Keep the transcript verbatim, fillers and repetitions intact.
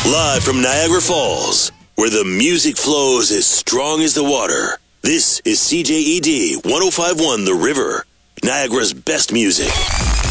Live from Niagara Falls, where the music flows as strong as the water. This is C J E D one oh five point one The River, Niagara's best music.